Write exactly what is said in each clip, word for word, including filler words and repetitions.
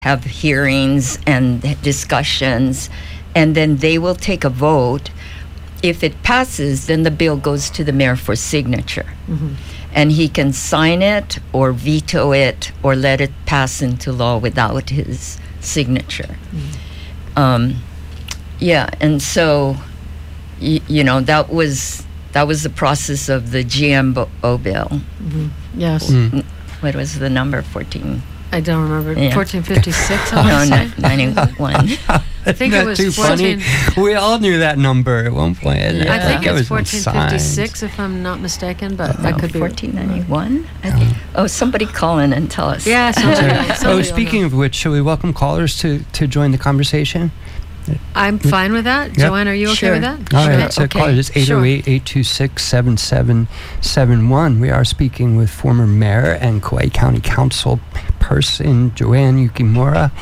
have hearings and discussions, and then they will take a vote. If it passes, then the bill goes to the mayor for signature. Mm-hmm. And he can sign it or veto it or let it pass into law without his signature. Mm-hmm. Um, yeah, and so, y- you know, that was that was the process of the G M O bill. Mm-hmm. Yes. Mm. What was the number? fourteen? I don't remember. Yeah. fourteen fifty-six, I No, want to say. no, ninety-one. I think it was too fourteen. funny. We all knew that number at one point. Yeah. I think it was was fourteen fifty-six, if I'm not mistaken, but No, I could be. fourteen ninety-one, I think. Oh, somebody call in and tell us. Yeah, somebody, will- somebody Oh, will speaking know. of which, shall we welcome callers to, to join the conversation? I'm fine with that. Yep. Joanne, are you okay Sure. with that? All Sure. right, so Okay. call it is eight oh eight, eight two six, seven seven seven one. We are speaking with former mayor and Kauai County Council person Joanne Yukimura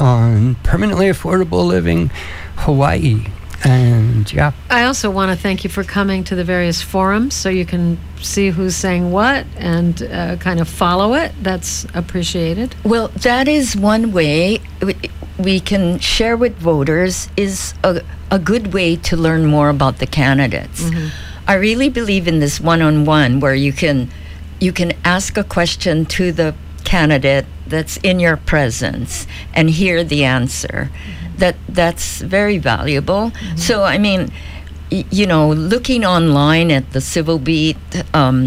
on permanently affordable living Hawaii. And yeah, I also want to thank you for coming to the various forums so you can see who's saying what and uh, kind of follow it. That's appreciated. Well, that is one way we, we can share with voters, is a, a good way to learn more about the candidates. Mm-hmm. I really believe in this one-on-one where you can you can ask a question to the candidate that's in your presence and hear the answer. Mm-hmm. That that's very valuable. Mm-hmm. So I mean, y- you know, looking online at the Civil Beat um,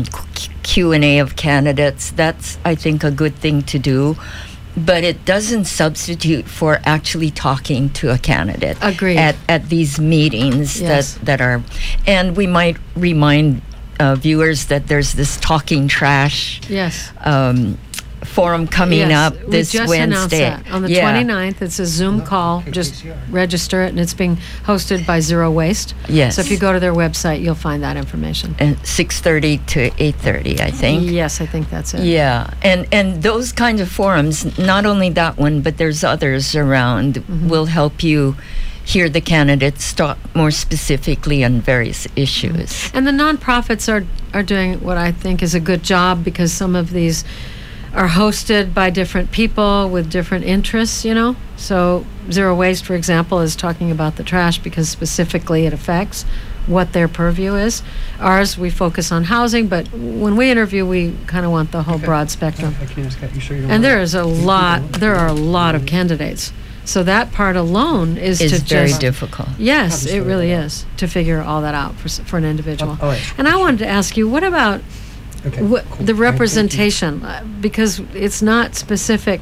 Q and A of candidates, that's I think a good thing to do. But it doesn't substitute for actually talking to a candidate. Agreed. At at these meetings Yes. that that are, and we might remind uh, viewers that there's this Talking Trash Yes. um, forum coming Yes, up we this just Wednesday. announced that on the Yeah. twenty-ninth. It's a Zoom call. Just register it, and it's being hosted by Zero Waste. Yes. So if you go to their website, you'll find that information. And six thirty to eight thirty, I think. Yes, I think that's it. Yeah, and and those kinds of forums, not only that one, but there's others around, mm-hmm. will help you hear the candidates talk more specifically on various issues. Mm-hmm. And the nonprofits are are doing what I think is a good job, because some of these are hosted by different people with different interests, you know. So Zero Waste, for example, is talking about the trash because specifically it affects what their purview is. Ours, we focus on housing, but when we interview, we kind of want the whole Okay. broad spectrum. I can ask that. You sure you don't And want there is a lot, there are a lot of candidates. So that part alone is It's to very just... difficult. Yes, How to it sort really it out. is, to figure all that out for, s- for an individual. Oh, oh, yeah. And I wanted to ask you, what about Okay, wh- cool. the Thank you. representation? Uh, Because it's not specific.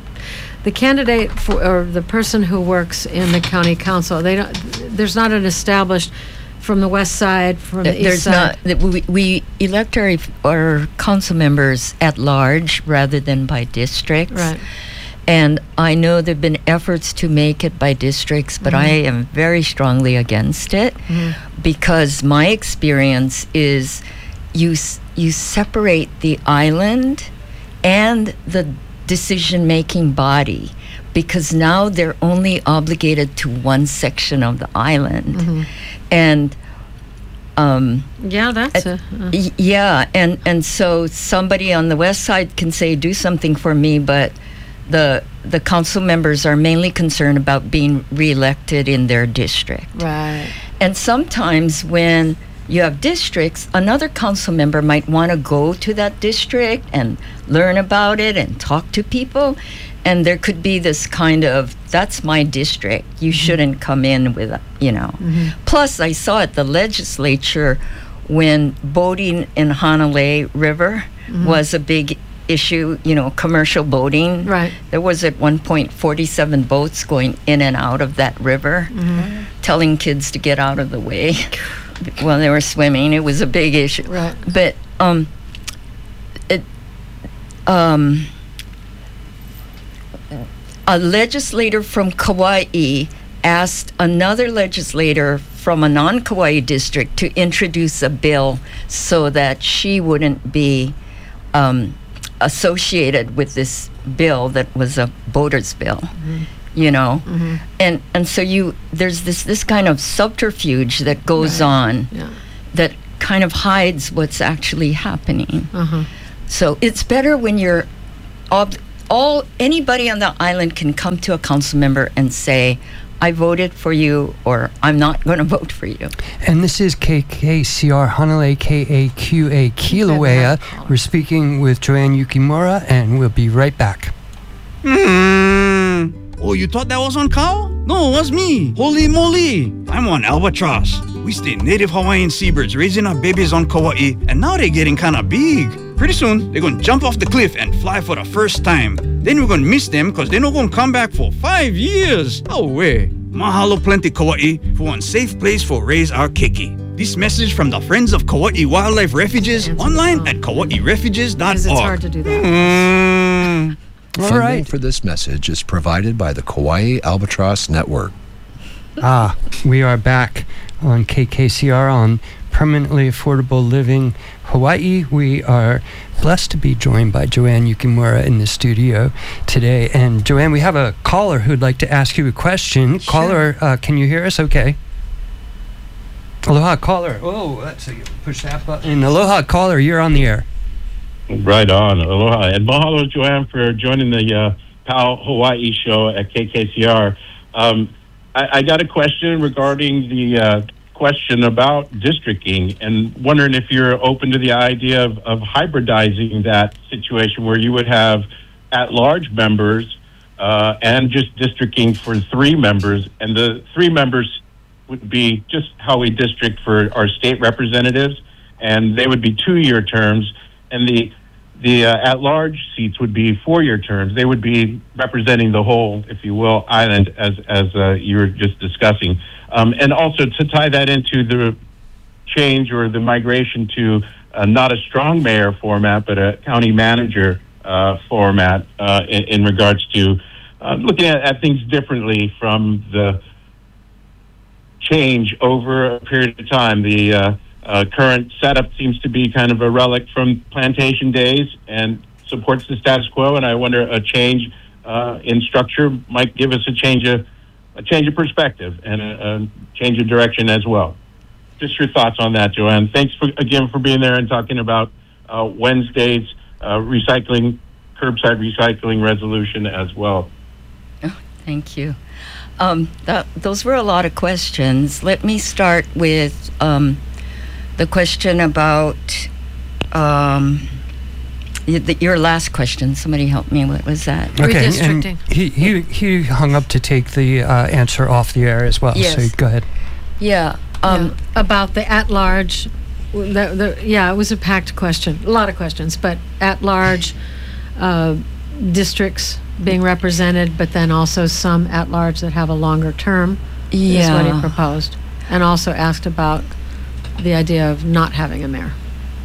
The candidate for, or the person who works in the county council, they don't. There's not an established from the west side, from the east There's side. not, that we, we elect our, our council members at large rather than by districts. Right. And I know there have been efforts to make it by districts, but Mm-hmm. I am very strongly against it, Mm-hmm. because my experience is you s- you separate the island and the decision-making body, because now they're only obligated to one section of the island. Mm-hmm. And um, Yeah, that's a. Uh, y- yeah, and, and so somebody on the west side can say, do something for me, but the the council members are mainly concerned about being reelected in their district. right. And sometimes when you have districts, another council member might want to go to that district and learn about it and talk to people. And there could be this kind of, that's my district, you Mm-hmm. shouldn't come in with, a, you know. Mm-hmm. Plus, I saw at the legislature when boating in Hanalei River Mm-hmm. was a big issue, you know, commercial boating. Right. There was at one point forty-seven boats going in and out of that river, Mm-hmm. telling kids to get out of the way while they were swimming. It was a big issue. Right. But um, it, um, a legislator from Kauai asked another legislator from a non-Kauai district to introduce a bill so that she wouldn't be um, associated with this bill that was a voter's bill. Mm-hmm. You know, Mm-hmm. and and so you there's this this kind of subterfuge that goes Right. on Yeah. that kind of hides what's actually happening. Uh huh. So it's better when you're ob- all anybody on the island can come to a council member and say, I voted for you, or I'm not going to vote for you. And this is K K C R Hanalei K A Q A Kilauea. We're speaking with Joanne Yukimura, and we'll be right back. Hmm. Oh, you thought that was on Kau? No, it was me. Holy moly. I'm on Albatross. We stay native Hawaiian seabirds raising our babies on Kauai, and now they're getting kind of big. Pretty soon, they're going to jump off the cliff and fly for the first time. Then we're going to miss them because they're not going to come back for five years. Oh, way. Mahalo plenty Kauai for one safe place for raise our keiki. This message from the Friends of Kauai Wildlife Refuges online at kauai refuges dot org. Because it's hard to do that. Mm. All Funding right. for this message is provided by the Kauai Albatross Network. Ah, we are back on K K C R on Permanently Affordable Living Hawaii. We are blessed to be joined by Joanne Yukimura in the studio today. And Joanne, we have a caller who'd like to ask you a question. Sure. Caller, uh, can you hear us okay? Aloha, caller. Oh, let's see. Push that button. Aloha, caller, you're on the air. Right on. Aloha. And mahalo, Joanne, for joining the uh, PAL Hawaii show at K K C R. Um, I, I got a question regarding the uh, question about districting and wondering if you're open to the idea of, of hybridizing that situation where you would have at-large members uh, and just districting for three members. And the three members would be just how we district for our state representatives, and they would be two-year terms. And the the uh, at-large seats would be four-year terms. They would be representing the whole, if you will, island, as as uh, you were just discussing. Um, and also to tie that into the change or the migration to uh, not a strong mayor format, but a county manager uh, format uh, in, in regards to uh, looking at, at things differently from the change over a period of time. The uh, Uh, current setup seems to be kind of a relic from plantation days and supports the status quo. And I wonder a change uh, in structure might give us a change of a change of perspective and a, a change of direction as well. Just your thoughts on that, Joanne. Thanks for, again for being there and talking about uh, Wednesday's uh, recycling, curbside recycling resolution as well. Oh, thank you. Um, that, those were a lot of questions. Let me start with. Um, The question about um, y- the, your last question. Somebody help me. What was that? Okay, Redistricting. and he, he, he hung up to take the uh, answer off the air as well. Yes. So go ahead. Yeah. Um, Yeah, about the at-large, the, the, yeah, it was a packed question, a lot of questions, but at-large uh, districts being represented, but then also some at-large that have a longer term is what he Yeah. proposed, and also asked about the idea of not having a mayor.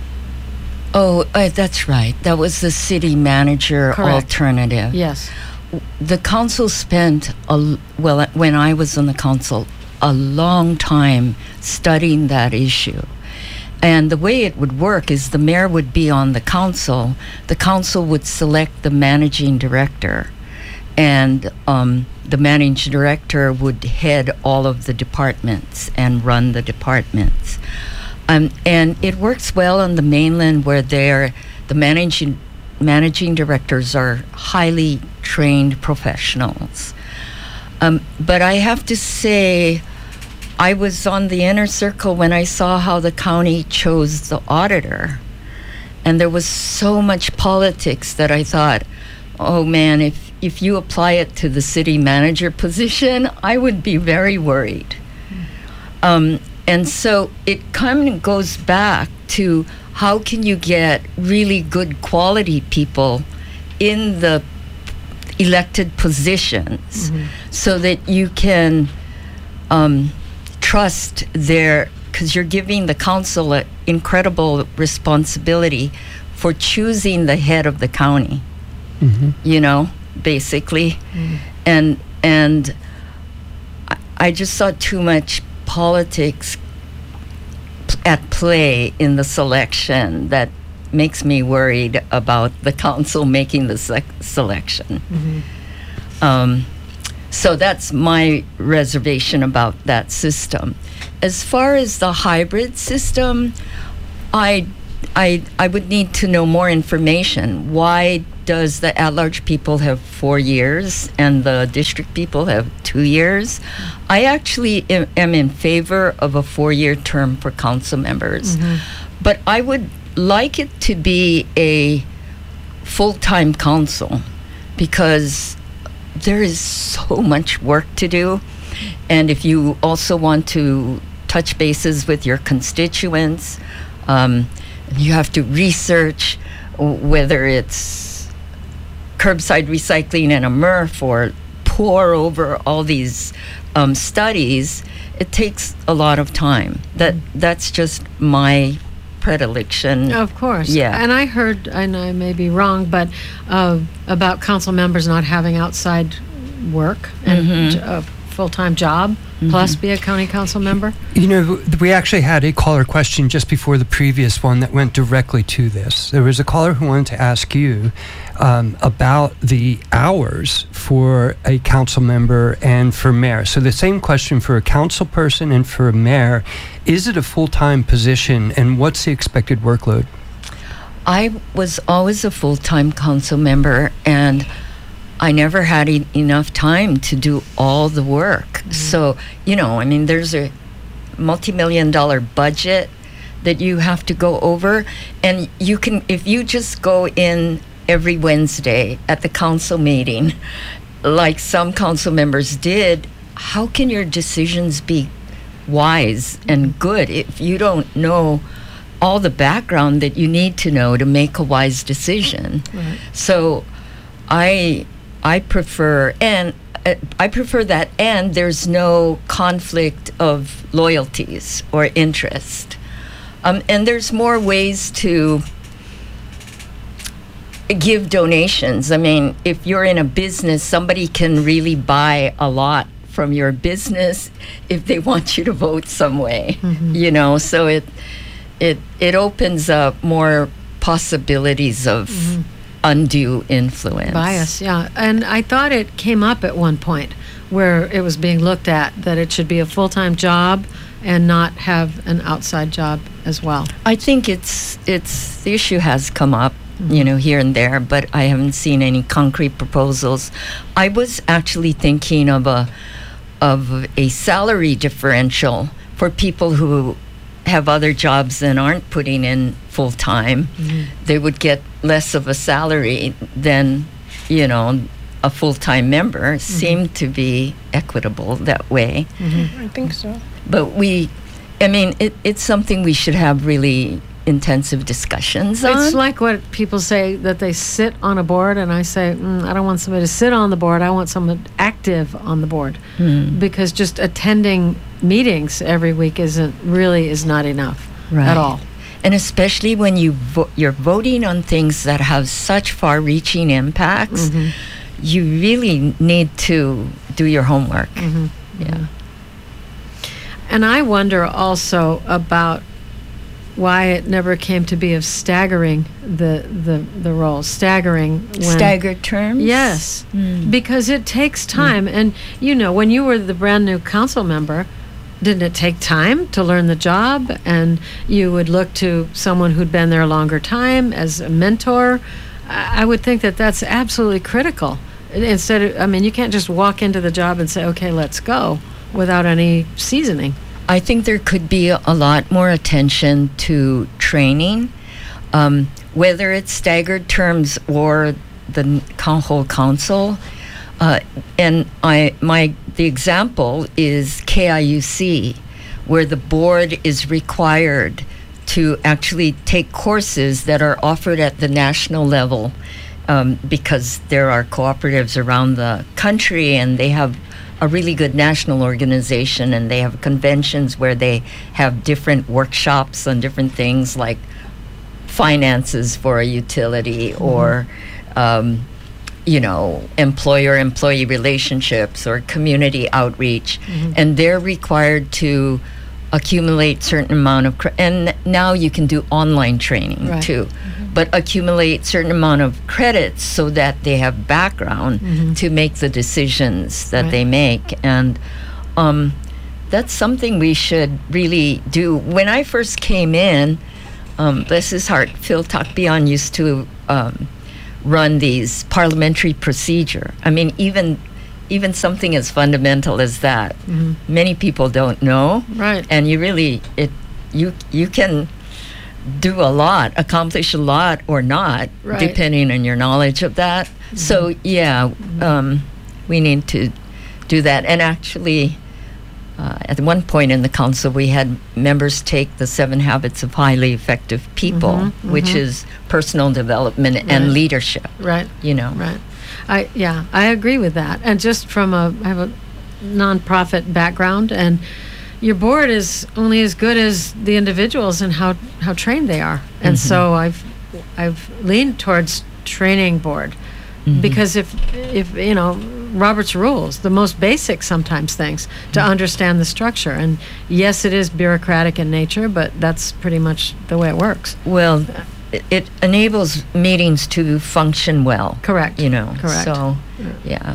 Oh, uh, that's right. That was the city manager Correct. alternative. Yes. The council spent, a, l- well, when I was on the council, a long time studying that issue. And the way it would work is the mayor would be on the council. The council would select the managing director. And um, the managing director would head all of the departments and run the departments. Um, and it works well on the mainland where they're, the managing, managing directors are highly trained professionals. Um, but I have to say, I was on the inner circle when I saw how the county chose the auditor. And there was so much politics that I thought, oh man, if if you apply it to the city manager position, I would be very worried. Um, and so it kind of goes back to how can you get really good quality people in the elected positions mm-hmm. so that you can um, trust their, because you're giving the council an incredible responsibility for choosing the head of the county, mm-hmm. you know, basically. Mm. And and I, I just saw too much politics p- at play in the selection that makes me worried about the council making the sec- selection. Mm-hmm. Um, so that's my reservation about that system. As far as the hybrid system, I I I would need to know more information. Why does the at-large people have four years and the district people have two years? I actually am, am in favor of a four-year term for council members, mm-hmm. but I would like it to be a full-time council because there is so much work to do, and if you also want to touch bases with your constituents, um, you have to research whether it's curbside recycling and a M R F or pour over all these um, studies. It takes a lot of time. That that's just my predilection. Of course. Yeah. And I heard, and I may be wrong, but uh, about council members not having outside work and Mm-hmm. a full-time job, Mm-hmm. plus be a county council member. You know, we actually had a caller question just before the previous one that went directly to this. There was a caller who wanted to ask you um, about the hours for a council member and for mayor. So the same question for a council person and for a mayor. Is it a full-time position, and what's the expected workload? I was always a full-time council member, and I never had e- enough time to do all the work. Mm-hmm. So, you know, I mean, there's a multi-million dollar budget that you have to go over, and you can, if you just go in every Wednesday at the council meeting, like some council members did, how can your decisions be wise and good if you don't know all the background that you need to know to make a wise decision? Right. So I I prefer and uh, I prefer that, and there's no conflict of loyalties or interest, um, and there's more ways to give donations. I mean, if you're in a business, somebody can really buy a lot from your business if they want you to vote some way. Mm-hmm. You know, so it it it opens up more possibilities of mm-hmm. undue influence. Bias, yeah. And I thought it came up at one point where it was being looked at that it should be a full-time job and not have an outside job as well. I think it's it's the issue has come up, mm-hmm. you know, here and there, but I haven't seen any concrete proposals. I was actually thinking of a of a salary differential for people who have other jobs and aren't putting in full time. Mm-hmm. They would get less of a salary than, you know, a full-time member. Mm-hmm. Seemed to be equitable that way. Mm-hmm. I think so. But we, I mean, it, it's something we should have really intensive discussions on. It's like what people say, that they sit on a board, and I say, mm, I don't want somebody to sit on the board. I want someone active on the board, mm. because just attending meetings every week isn't really is not enough right. at all. And especially when you vo- you're voting on things that have such far-reaching impacts, mm-hmm. you really need to do your homework. Mm-hmm. Yeah. Mm-hmm. And I wonder also about why it never came to be of staggering the the, the roles, staggering when, staggered terms. Yes, mm. because it takes time, mm. and you know, when you were the brand new council member, didn't it take time to learn the job? And you would look to someone who'd been there a longer time as a mentor. I, I would think that that's absolutely critical. Instead of, I mean, you can't just walk into the job and say, "Okay, let's go," without any seasoning. I think there could be a, a lot more attention to training, um, whether it's staggered terms or the whole council. Uh, and I, my the example is K I U C, where the board is required to actually take courses that are offered at the national level, um, because there are cooperatives around the country, and they have a really good national organization, and they have conventions where they have different workshops on different things like finances for a utility, mm-hmm. or um, you know, employer-employee relationships or community outreach, mm-hmm. and they're required to accumulate certain amount of cre- and now you can do online training right. too, mm-hmm. but accumulate certain amount of credits so that they have background mm-hmm. to make the decisions that right. they make. And um, that's something we should really do. When I first came in, um, bless his heart, Phil Takbian used to um, run these parliamentary procedure. I mean, even even something as fundamental as that, mm-hmm. many people don't know. Right. And you really, it you you can do a lot, accomplish a lot or not, right. depending on your knowledge of that. Mm-hmm. So, yeah, mm-hmm. um, we need to do that. And actually, uh, at one point in the council, we had members take the Seven Habits of Highly Effective People, mm-hmm, which mm-hmm. is personal development right. and leadership. Right. You know. Right. I yeah, I agree with that. And just from a, I have a nonprofit background, and your board is only as good as the individuals and how, how trained they are. And mm-hmm. so I've I've leaned towards training board mm-hmm. because if if you know Robert's rules, the most basic sometimes things to mm-hmm. understand the structure. And yes, it is bureaucratic in nature, but that's pretty much the way it works. Well, it, it enables meetings to function well. Correct. You know. Correct. So yeah.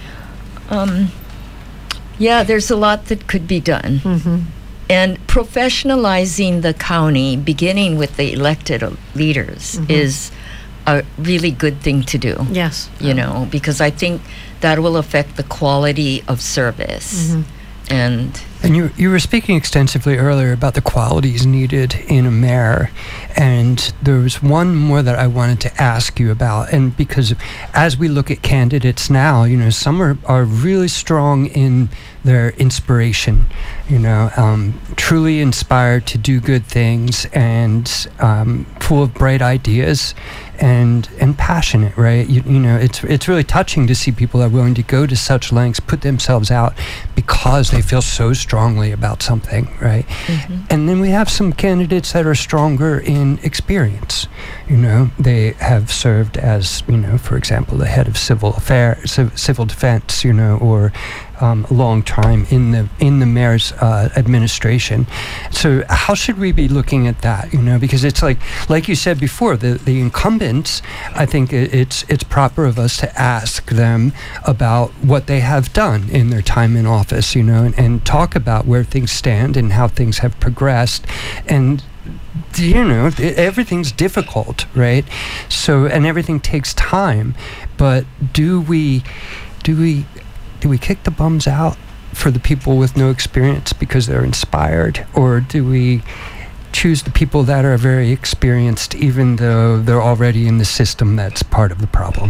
Um Yeah, there's a lot that could be done. Mm-hmm. And professionalizing the county, beginning with the elected leaders, mm-hmm. is a really good thing to do. Yes. You know, because I think that will affect the quality of service. Mm-hmm. And and you you were speaking extensively earlier about the qualities needed in a mayor, and there was one more that I wanted to ask you about. And because as we look at candidates now, you know, some are, are really strong in their inspiration, you know, um, truly inspired to do good things, and um, full of bright ideas, and and passionate, right? You, you know, it's it's really touching to see people that are willing to go to such lengths, put themselves out because they feel so strongly about something, right? Mm-hmm. And then we have some candidates that are stronger in experience. You know, they have served as, you know, for example, the head of civil affairs, civil defense, you know, or Um, a long time in the in the mayor's uh, administration. So how should we be looking at that? You know, because it's like like you said before, the the incumbents. I think it, it's it's proper of us to ask them about what they have done in their time in office. You know, and, and talk about where things stand and how things have progressed, and. You know, everything's difficult, right? So, and everything takes time. But do we, do we, do we kick the bums out for the people with no experience because they're inspired, or do we choose the people that are very experienced, even though they're already in the system that's part of the problem?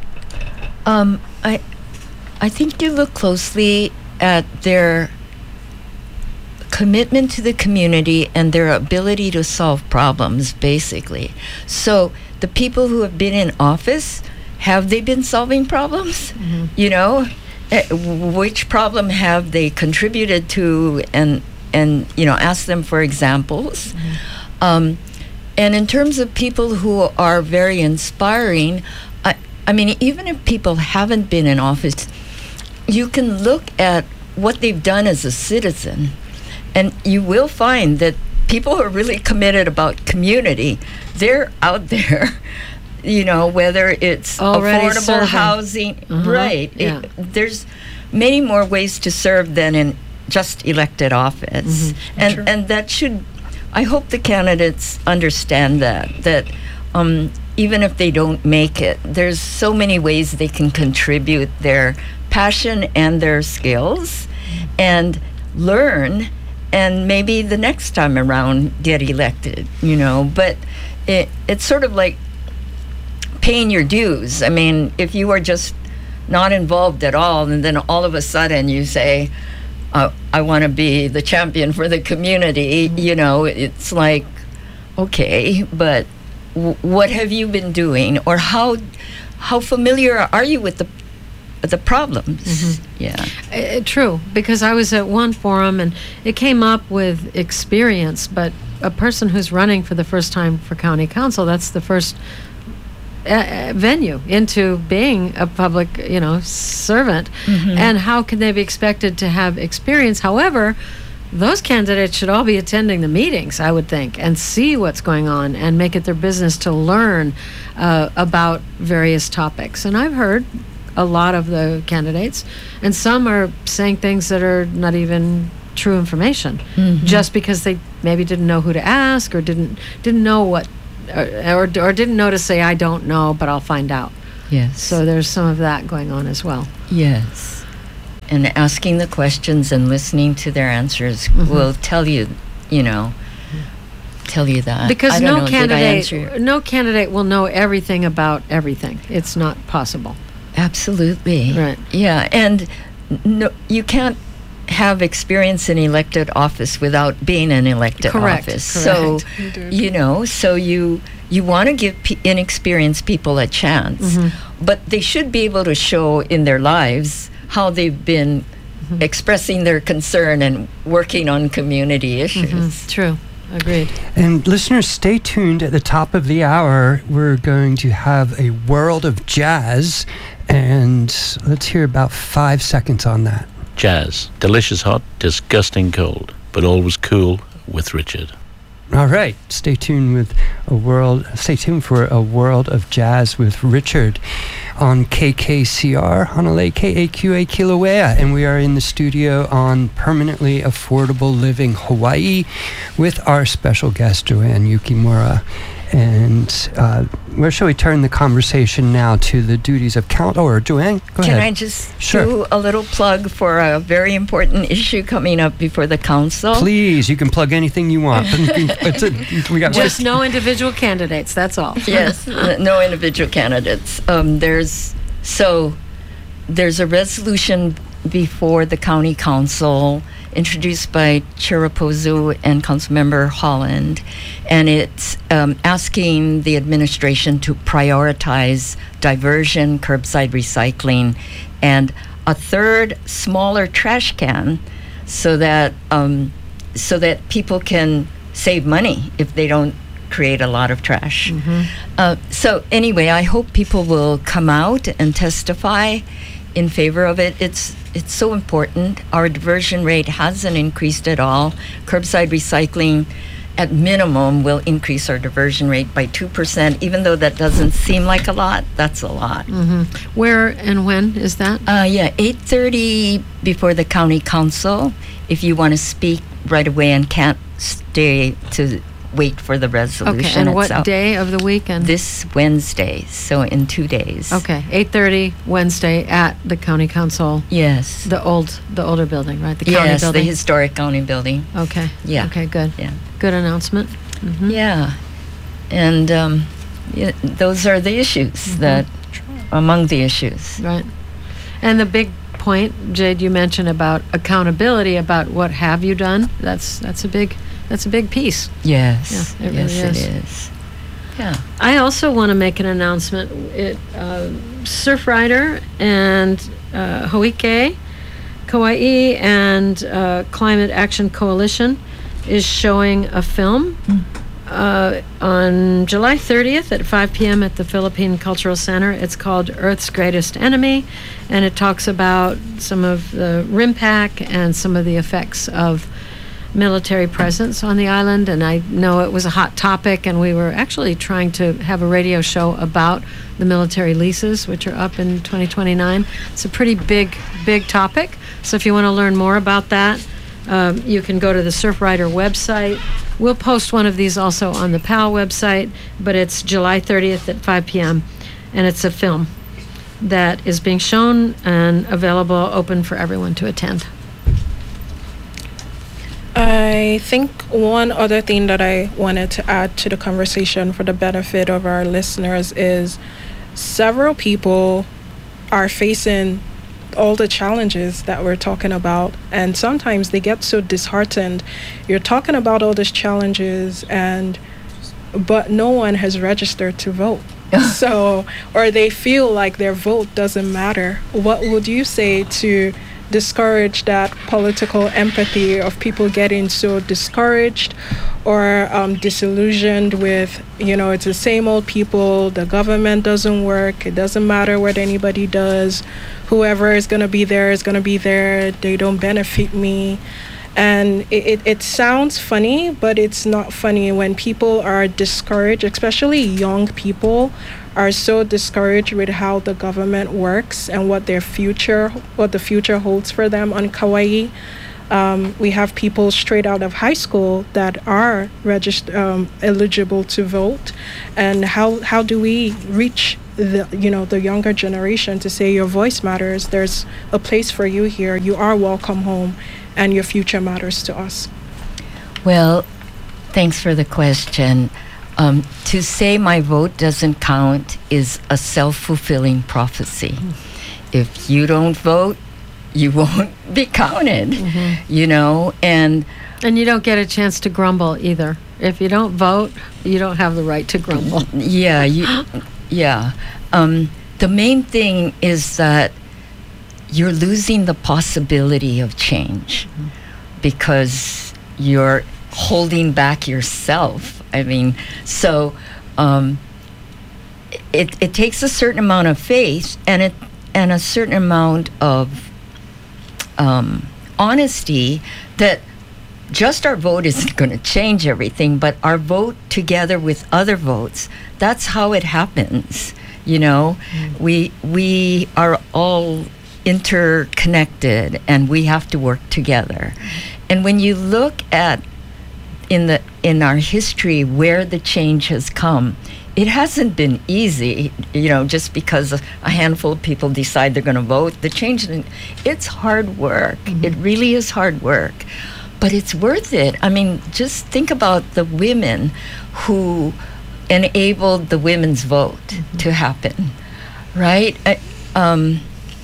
Um, I, I think you look closely at their commitment to the community and their ability to solve problems, basically. So the people who have been in office, have they been solving problems? Mm-hmm. You know, uh, which problem have they contributed to, and and you know, ask them for examples. Mm-hmm. Um, and in terms of people who are very inspiring, I, I mean, even if people haven't been in office, you can look at what they've done as a citizen. And you will find that people who are really committed about community, they're out there, you know, whether it's already affordable serving. Housing, uh-huh. right. Yeah. It, there's many more ways to serve than in just elected office. Mm-hmm. And sure. and that should, I hope the candidates understand that, that um, even if they don't make it, there's so many ways they can contribute their passion and their skills and learn. And maybe the next time around get elected, you know. But it, it's sort of like paying your dues. I mean, if you are just not involved at all, and then all of a sudden you say, uh, I want to be the champion for the community, you know, it's like, okay, but w- what have you been doing? Or how how familiar are you with the the problems? Mm-hmm. Yeah. Uh, true, because I was at one forum and it came up with experience, but a person who's running for the first time for county council, that's the first uh, venue into being a public, you know, servant. Mm-hmm. And how can they be expected to have experience? However, those candidates should all be attending the meetings, I would think, and see what's going on and make it their business to learn uh, about various topics. And I've heard a lot of the candidates, and some are saying things that are not even true information, mm-hmm. just because they maybe didn't know who to ask, or didn't didn't know what, or, or or didn't know to say I don't know, but I'll find out. Yes. So there's some of that going on as well. Yes. And asking the questions and listening to their answers Mhm. will tell you, you know, tell you that. Because I don't no know, did I answer candidate, your- no candidate will know everything about everything. It's not possible. Absolutely. Right. Yeah, and no, you can't have experience in elected office without being in elected Correct, office. correct. So, Indeed. you know, so you you want to give pe- inexperienced people a chance, Mhm. but they should be able to show in their lives how they've been Mm-hmm. expressing their concern and working on community issues. Mhm. True. Agreed. And listeners, stay tuned. At the top of the hour, we're going to have a world of jazz, and let's hear about five seconds on that. Jazz. Delicious hot, disgusting cold, but always cool with Richard. All right, stay tuned with a world. Stay tuned for a world of jazz with Richard on K K C R, Honolulu K A Q A Kilauea, and we are in the studio on Permanently Affordable Living Hawaii with our special guest Joanne Yukimura. And uh, where shall we turn the conversation now to the duties of count? Or Joanne, go Can ahead. I just Sure. do a little plug for a very important issue coming up before the council? Please, you can plug anything you want. It's a, we got Just no individual candidates. That's all. Yes, n- no individual candidates. Um, there's so there's a resolution before the county council introduced by Chair Raposo and Councilmember Holland, and it's um, asking the administration to prioritize diversion, curbside recycling, and a third smaller trash can, so that um, so that people can save money if they don't create a lot of trash. Uh, so anyway, I hope people will come out and testify in favor of it. It's it's so important. Our diversion rate hasn't increased at all. Curbside recycling, at minimum, will increase our diversion rate by two percent. Even though that doesn't seem like a lot, that's a lot. Mm-hmm. Where and when is that? Uh, yeah, eight thirty before the county council. If you want to speak right away and can't stay to wait for the resolution. Okay, and what itself. day of the week? And This Wednesday, so in two days. okay, eight thirty Wednesday at the county council, Yes. the old, the older building, right? The county Yes, the building. historic county building. Okay. Yeah. Okay. Good. Yeah. Good announcement. Mhm. Yeah. And um, yeah, those are the issues Mm-hmm. that, among the issues. Right. And the big point, Jade, you mentioned about accountability, about what have you done. That's that's a big that's a big piece. Yes. Yeah, it yes, really it is. is. Yeah. I also want to make an announcement. It uh, Surfrider and uh, Hoike, Kauai, and uh, Climate Action Coalition is showing a film uh, on July thirtieth at five p.m. at the Philippine Cultural Center. It's called Earth's Greatest Enemy, and it talks about some of the RIMPAC and some of the effects of military presence on the island. And I know it was a hot topic, and we were actually trying to have a radio show about the military leases, which are up in twenty twenty-nine. It's a pretty big, big topic. So if you want to learn more about that, um, you can go to the Surfrider website. We'll post one of these also on the P A L website, but it's July thirtieth at five p.m. and it's a film that is being shown and available, open for everyone to attend. I think one other thing that I wanted to add to the conversation for the benefit of our listeners is several people are facing all the challenges that we're talking about, and sometimes they get so disheartened. You're talking about all these challenges, and but no one has registered to vote. So, or they feel like their vote doesn't matter. What would you say to discourage that political empathy of people getting so discouraged or um, disillusioned with, you know, it's the same old people, the government doesn't work, it doesn't matter what anybody does, whoever is going to be there is going to be there, they don't benefit me. And it, it, it sounds funny, but it's not funny when people are discouraged, especially young people are so discouraged with how the government works and what their future, what the future holds for them on Kauai. Um, we have people straight out of high school that are registered, um, eligible to vote. And how, how do we reach the, you know, the younger generation to say your voice matters? There's a place for you here. You are welcome home, and your future matters to us. Well, thanks for the question. Um, to say my vote doesn't count is a self-fulfilling prophecy. Mm-hmm. If you don't vote, you won't be counted, mm-hmm. you know, and... And you don't get a chance to grumble either. If you don't vote, you don't have the right to grumble. Yeah, you, yeah. Um, the main thing is that you're losing the possibility of change mm-hmm. because you're holding back yourself. I mean, so um, it it takes a certain amount of faith and it and a certain amount of um, honesty that just our vote isn't going to change everything, but our vote together with other votes, that's how it happens. You know, mm. we we are all interconnected and we have to work together. And when you look at in the in our history where the change has come, it hasn't been easy, you know, just because a handful of people decide they're going to vote. The change, it's hard work. Mm-hmm. It really is hard work, but it's worth it. I mean, just think about the women who enabled the women's vote mm-hmm. to happen, right? I, um,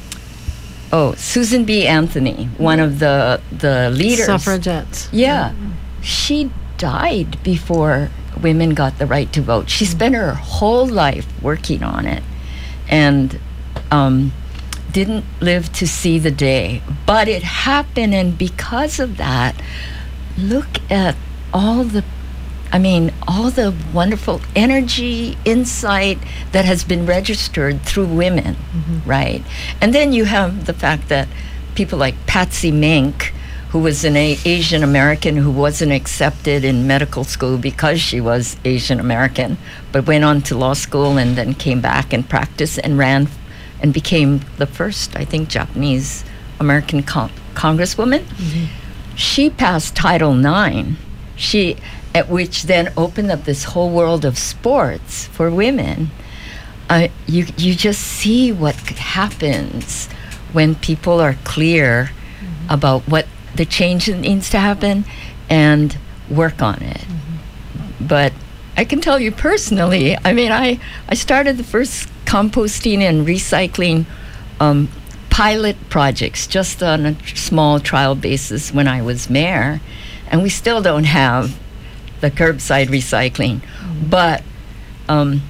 oh, Susan B. Anthony, one of the the leaders, suffragettes. Yeah. Mm-hmm. She died before women got the right to vote. She spent her whole life working on it and um, didn't live to see the day. But it happened, and because of that, look at all the, I mean, all the wonderful energy, insight that has been registered through women, mm-hmm. right? And then you have the fact that people like Patsy Mink, who was an a- Asian American who wasn't accepted in medical school because she was Asian American, but went on to law school and then came back and practiced and ran and became the first, I think, Japanese American con- congresswoman. Mm-hmm. She passed Title nine, she, at which then opened up this whole world of sports for women. Uh, you you just see what happens when people are clear mm-hmm. about what the change that needs to happen and work on it. Mm-hmm. But I can tell you personally, I mean, I, I started the first composting and recycling um, pilot projects just on a small trial basis when I was mayor, and we still don't have the curbside recycling. Mm-hmm. But um,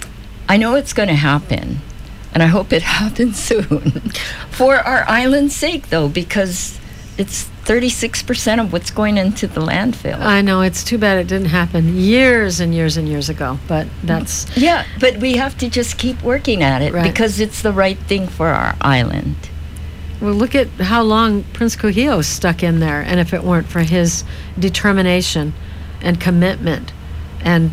I know it's going to happen, and I hope it happens soon. For our island's sake, though, because it's thirty-six percent of what's going into the landfill. I know, it's too bad it didn't happen years and years and years ago, but that's... Yeah, but we have to just keep working at it right. because it's the right thing for our island. Well, look at how long Prince Kuhio stuck in there, and if it weren't for his determination and commitment and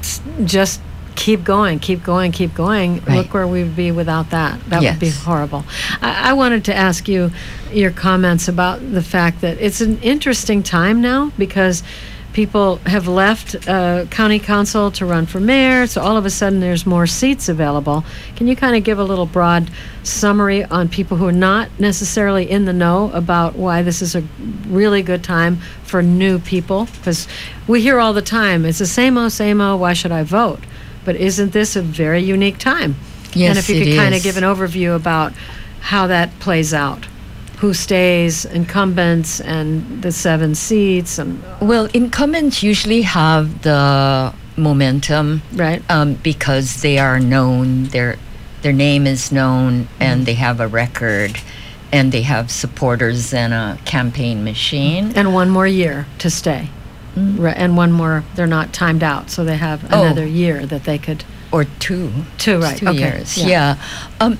just keep going, keep going, keep going. Right. Look where we would be without that. That yes. would be horrible. I, I wanted to ask you your comments about the fact that it's an interesting time now because people have left uh, county council to run for mayor, so all of a sudden there's more seats available. Can you kind of give a little broad summary on people who are not necessarily in the know about why this is a really good time for new people? Because we hear all the time, it's the same old, same old, why should I vote? But isn't this a very unique time? Yes, and if you it could kind of is. give an overview about how that plays out. Who stays, incumbents, and the seven seats. And well, incumbents usually have the momentum, right? Um, because they are known, their their name is known, mm-hmm. and they have a record, and they have supporters and a campaign machine. And one more year to stay. Mm-hmm. Right, and one more, they're not timed out, so they have another oh. year that they could... Or two. Two, right. Two okay. years, yeah. yeah. Um,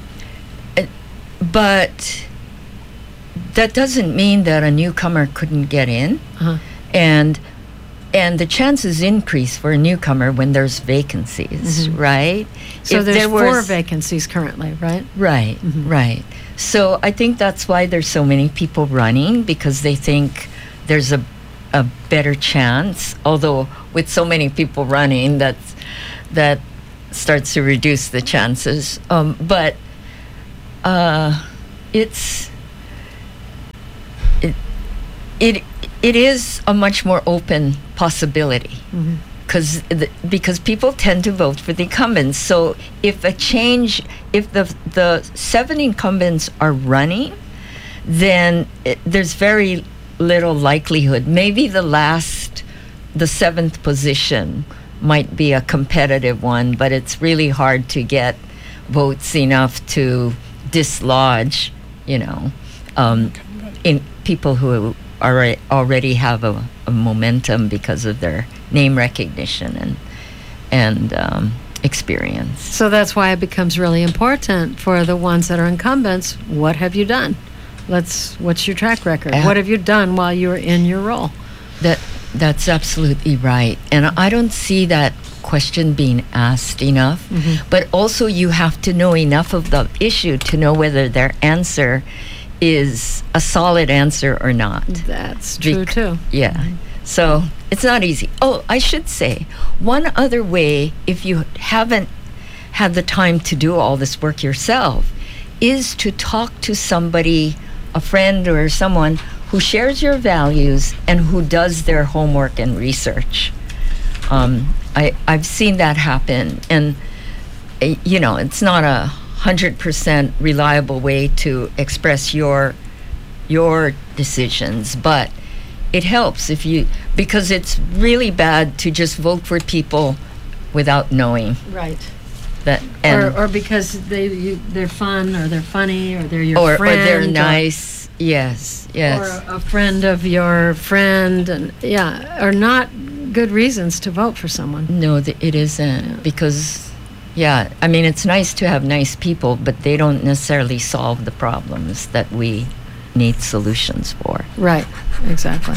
but that doesn't mean that a newcomer couldn't get in. Uh-huh. And and the chances increase for a newcomer when there's vacancies, mm-hmm. right? So if there's there four was, vacancies currently, right? Right, mm-hmm. right. So I think that's why there's so many people running, because they think there's a a better chance. Although with so many people running, that's that starts to reduce the chances. Um, but uh, it's it it it is a much more open possibility. Mm-hmm. Because because people tend to vote for the incumbents. So if a change, if the the seven incumbents are running, then it, there's very little likelihood. Maybe the last, the seventh position might be a competitive one, but it's really hard to get votes enough to dislodge, you know, um, in people who are already have a, a momentum because of their name recognition and and um, experience. So that's why it becomes really important for the ones that are incumbents. What have you done? Let's. What's your track record? Uh, what have you done while you were in your role? That that's absolutely right, and I don't see that question being asked enough. Mm-hmm. But also, you have to know enough of the issue to know whether their answer is a solid answer or not. That's true Bec- too. Yeah. Mm-hmm. So it's not easy. Oh, I should say, one other way, if you haven't had the time to do all this work yourself, is to talk to somebody, a friend or someone who shares your values and who does their homework and research. Um, I, I've seen that happen. And, uh, you know, it's not a one hundred percent reliable way to express your your decisions, but it helps if you, because it's really bad to just vote for people without knowing. Right. That, and or, or because they you, they're fun, or they're funny, or they're your or, friend, or they're nice. Or, yes, yes. Or a friend of your friend, and yeah, are not good reasons to vote for someone. No, th- it isn't, yeah. Because, yeah, I mean, it's nice to have nice people, but they don't necessarily solve the problems that we need solutions for. Right, exactly.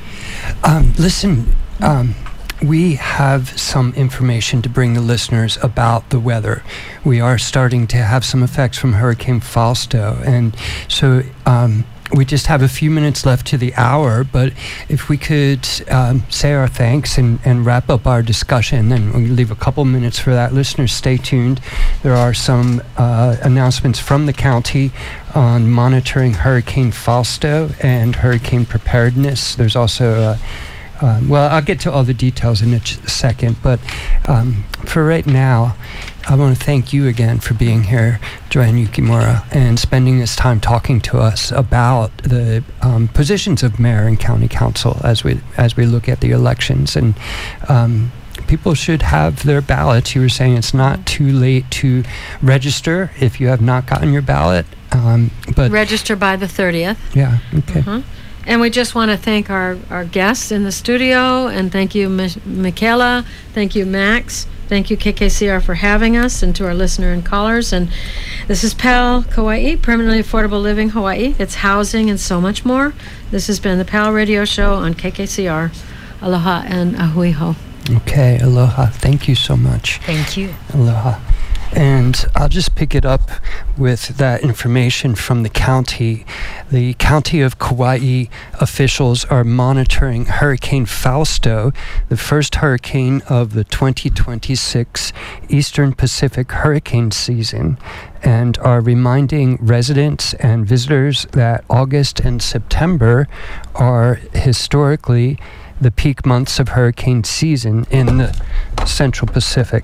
Um, listen, um, we have some information to bring the listeners about the weather. We are starting to have some effects from Hurricane Fausto, and so um, we just have a few minutes left to the hour, but if we could um, say our thanks and, and wrap up our discussion, then we'll leave a couple minutes for that. Listeners, stay tuned. There are some uh, announcements from the county on monitoring Hurricane Fausto and hurricane preparedness. There's also uh, Um, well, I'll get to all the details in a ch- second, but um, for right now, I want to thank you again for being here, Joanne Yukimura, and spending this time talking to us about the um, positions of mayor and county council as we as we look at the elections. And um, people should have their ballots. You were saying it's not too late to register if you have not gotten your ballot, um, but register by the thirtieth. Yeah. Okay. Uh-huh. And we just want to thank our, our guests in the studio, and thank you, Mi- Michaela. Thank you, Max. Thank you, K K C R, for having us, and to our listener and callers. And this is PAL Kauai, Permanently Affordable Living Hawaii. It's housing and so much more. This has been the PAL Radio Show on K K C R. Aloha and ahui ho. Okay, aloha. Thank you so much. Thank you. Aloha. And I'll just pick it up with that information from the county. The County of Kauai officials are monitoring Hurricane Fausto, the first hurricane of the twenty twenty-six Eastern Pacific hurricane season, and are reminding residents and visitors that August and September are historically the peak months of hurricane season in the Central Pacific.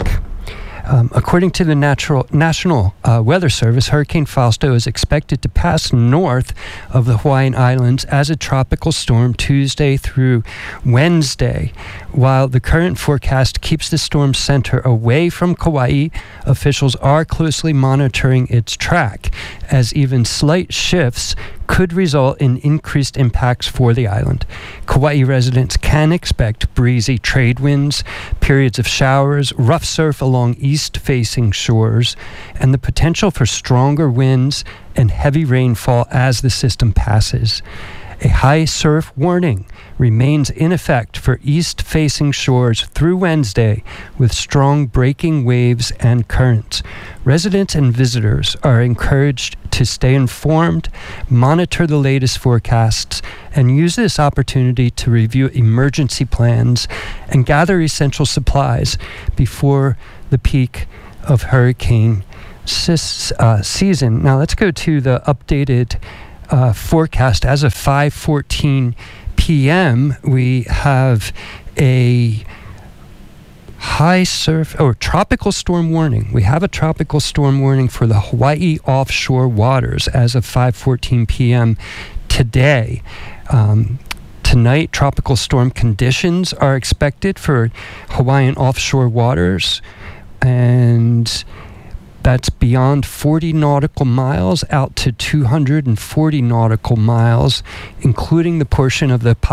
Um, according to the natural, National uh, Weather Service, Hurricane Fausto is expected to pass north of the Hawaiian Islands as a tropical storm Tuesday through Wednesday. While the current forecast keeps the storm's center away from Kauai, officials are closely monitoring its track, as even slight shifts could result in increased impacts for the island. Kauai residents can expect breezy trade winds, periods of showers, rough surf along east-facing shores, and the potential for stronger winds and heavy rainfall as the system passes. A high surf warning remains in effect for east-facing shores through Wednesday with strong breaking waves and currents. Residents and visitors are encouraged to stay informed, monitor the latest forecasts, and use this opportunity to review emergency plans and gather essential supplies before the peak of hurricane sis, uh, season. Now let's go to the updated uh, forecast. As of five fourteen p.m., we have a high surf or tropical storm warning. We have a tropical storm warning for the Hawaii offshore waters as of five fourteen p.m. today. Um, tonight, tropical storm conditions are expected for Hawaiian offshore waters, and that's beyond forty nautical miles out to two hundred forty nautical miles, including the portion of the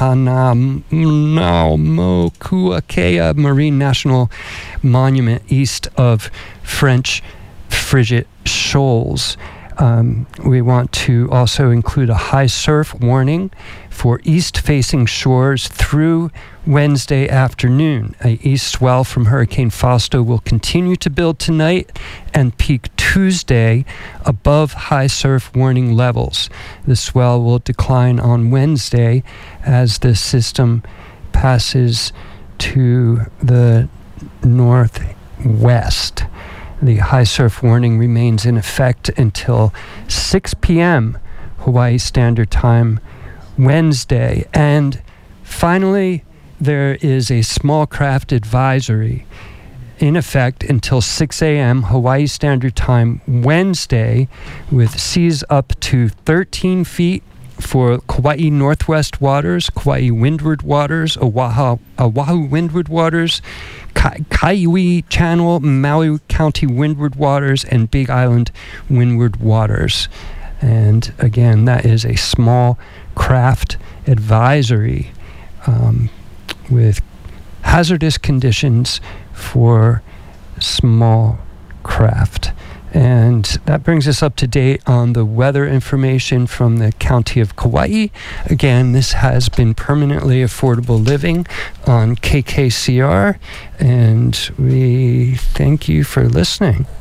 Papahanaumokuakea Marine National Monument east of French Frigate Shoals. Um, we want to also include a high surf warning for east-facing shores through Wednesday afternoon. A east swell from Hurricane Fausto will continue to build tonight and peak Tuesday above high surf warning levels. The swell will decline on Wednesday as the system passes to the northwest. The high surf warning remains in effect until six p.m. Hawaii Standard Time Wednesday. And finally, there is a small craft advisory in effect until six a.m. Hawaii Standard Time Wednesday, with seas up to thirteen feet for Kauai Northwest waters, Kauai Windward waters, Oahu, Oahu Windward waters, Ka- Kaiwi Channel, Maui County Windward waters, and Big Island Windward waters. And again, that is a small craft advisory um, with hazardous conditions for small craft. And that brings us up to date on the weather information from the County of Kauai. Again, this has been Permanently Affordable Living on K K C R, and we thank you for listening.